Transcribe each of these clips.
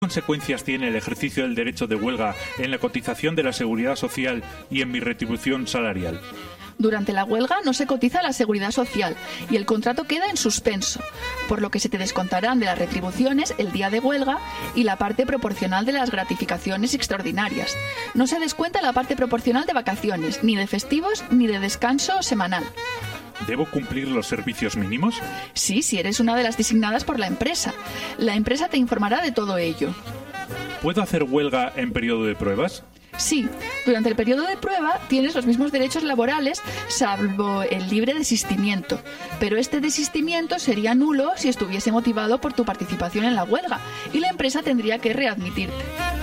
¿Consecuencias tiene el ejercicio del derecho de huelga en la cotización de la Seguridad Social y en mi retribución salarial? Durante la huelga no se cotiza a la Seguridad Social y el contrato queda en suspenso, por lo que se te descontarán de las retribuciones el día de huelga y la parte proporcional de las gratificaciones extraordinarias. No se descuenta la parte proporcional de vacaciones, ni de festivos, ni de descanso semanal. ¿Debo cumplir los servicios mínimos? Sí, si eres una de las designadas por la empresa. La empresa te informará de todo ello. ¿Puedo hacer huelga en periodo de pruebas? Sí, durante el periodo de prueba tienes los mismos derechos laborales, salvo el libre desistimiento. Pero este desistimiento sería nulo si estuviese motivado por tu participación en la huelga y la empresa tendría que readmitirte.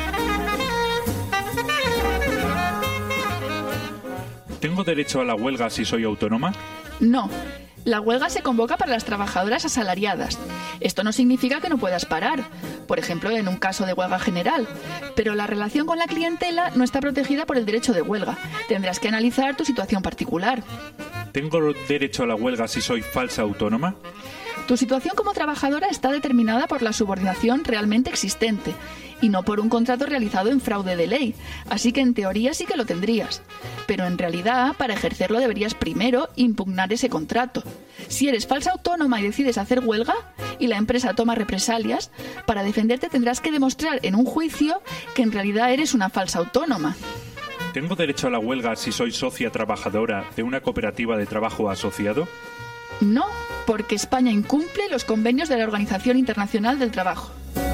¿Tengo derecho a la huelga si soy autónoma? No. La huelga se convoca para las trabajadoras asalariadas. Esto no significa que no puedas parar, por ejemplo, en un caso de huelga general. Pero la relación con la clientela no está protegida por el derecho de huelga. Tendrás que analizar tu situación particular. ¿Tengo derecho a la huelga si soy falsa autónoma? Tu situación como trabajadora está determinada por la subordinación realmente existente y no por un contrato realizado en fraude de ley, así que en teoría sí que lo tendrías. Pero en realidad, para ejercerlo deberías primero impugnar ese contrato. Si eres falsa autónoma y decides hacer huelga y la empresa toma represalias, para defenderte tendrás que demostrar en un juicio que en realidad eres una falsa autónoma. ¿Tengo derecho a la huelga si soy socia trabajadora de una cooperativa de trabajo asociado? No, porque España incumple los convenios de la Organización Internacional del Trabajo.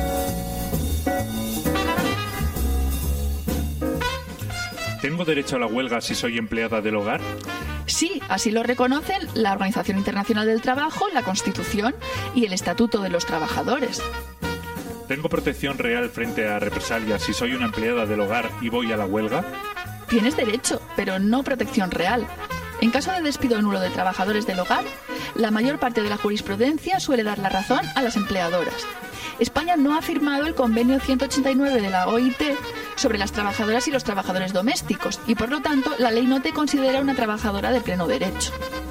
¿Tengo derecho a la huelga si soy empleada del hogar? Sí, así lo reconocen la Organización Internacional del Trabajo, la Constitución y el Estatuto de los Trabajadores. ¿Tengo protección real frente a represalias si soy una empleada del hogar y voy a la huelga? Tienes derecho, pero no protección real. En caso de despido nulo de trabajadores del hogar, la mayor parte de la jurisprudencia suele dar la razón a las empleadoras. España no ha firmado el convenio 189 de la OIT sobre las trabajadoras y los trabajadores domésticos y, por lo tanto, la ley no te considera una trabajadora de pleno derecho.